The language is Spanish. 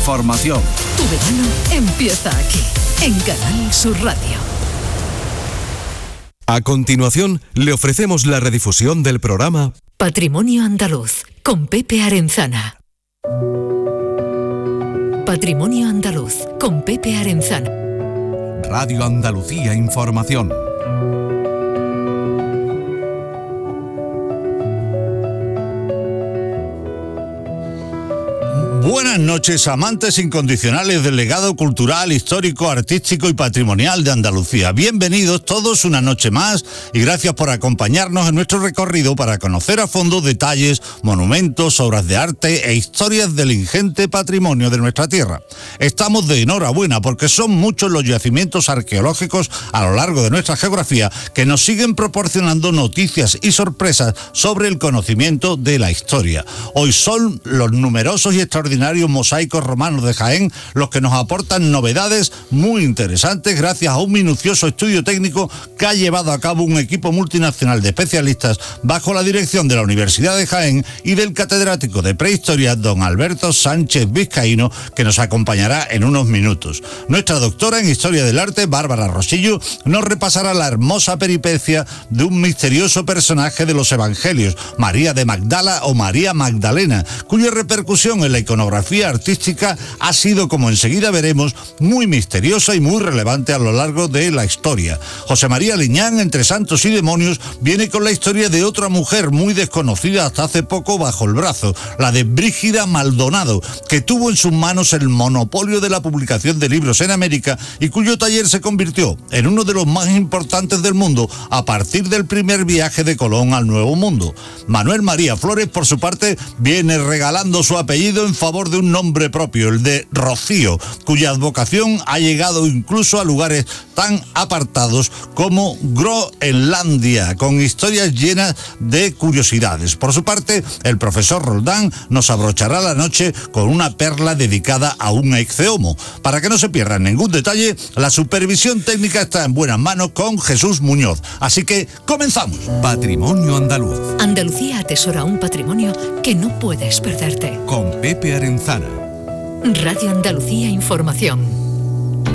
información. Tu verano empieza aquí, en Canal Sur Radio. A continuación, le ofrecemos la redifusión del programa Patrimonio Andaluz, con Pepe Arenzana. Patrimonio Andaluz, con Pepe Arenzana. Radio Andalucía Información. Buenas noches, amantes incondicionales del legado cultural, histórico, artístico y patrimonial de Andalucía. Bienvenidos todos una noche más y gracias por acompañarnos en nuestro recorrido para conocer a fondo detalles, monumentos, obras de arte e historias del ingente patrimonio de nuestra tierra. Estamos de enhorabuena porque son muchos los yacimientos arqueológicos a lo largo de nuestra geografía que nos siguen proporcionando noticias y sorpresas sobre el conocimiento de la historia. Hoy son los numerosos y extraordinarios mosaicos romanos de Jaén los que nos aportan novedades muy interesantes gracias a un minucioso estudio técnico que ha llevado a cabo un equipo multinacional de especialistas bajo la dirección de la Universidad de Jaén y del catedrático de prehistoria don Alberto Sánchez Vizcaíno, que nos acompañará en unos minutos. Nuestra doctora en Historia del Arte, Bárbara Rosillo, nos repasará la hermosa peripecia de un misterioso personaje de los Evangelios, María de Magdala o María Magdalena, cuya repercusión en la iconografía artística ha sido, como enseguida veremos, muy misteriosa y muy relevante a lo largo de la historia. José María Liñán, entre santos y demonios, viene con la historia de otra mujer muy desconocida hasta hace poco bajo el brazo, la de Brígida Maldonado, que tuvo en sus manos el monopolio de la publicación de libros en América y cuyo taller se convirtió en uno de los más importantes del mundo a partir del primer viaje de Colón al Nuevo Mundo. Manuel María Flores, por su parte, viene regalando su apellido en favor de un nombre propio, el de Rocío, cuya advocación ha llegado incluso a lugares tan apartados como Groenlandia, con historias llenas de curiosidades. Por su parte, el profesor Roldán nos abrochará la noche con una perla dedicada a un ecceomo. Para que no se pierdan ningún detalle, la supervisión técnica está en buenas manos con Jesús Muñoz. Así que, ¡comenzamos! Patrimonio Andaluz. Andalucía atesora un patrimonio que no puedes perderte. Con Pepe Arenzana. Radio Andalucía Información.